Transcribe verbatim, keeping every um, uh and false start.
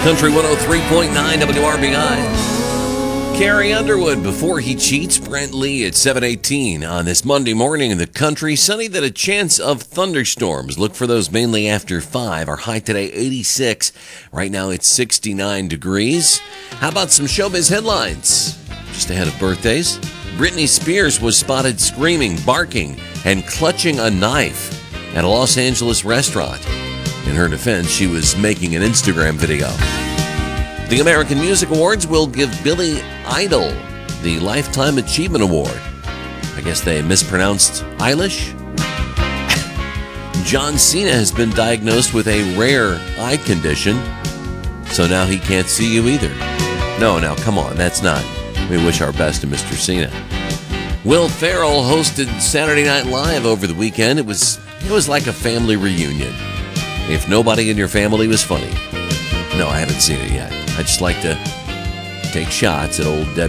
Country one oh three point nine W R B I. Carrie Underwood, Before He Cheats. Brent Lee at seven eighteen on this Monday morning in the country. Sunny, that a chance of thunderstorms. Look for those mainly after five. Our high today, eighty-six. Right now it's sixty-nine degrees. How about some showbiz headlines? Just ahead of birthdays. Britney Spears was spotted screaming, barking, and clutching a knife at a Los Angeles restaurant. In her defense, she was making an Instagram video. The American Music Awards will give Billy Idol the Lifetime Achievement Award. I guess they mispronounced Eilish. John Cena has been diagnosed with a rare eye condition, so now he can't see you either. No, now, come on, that's not. We wish our best to Mister Cena. Will Ferrell hosted Saturday Night Live over the weekend. It was, it was like a family reunion. If nobody in your family was funny. No, I haven't seen it yet. I just like to take shots at old Debbie.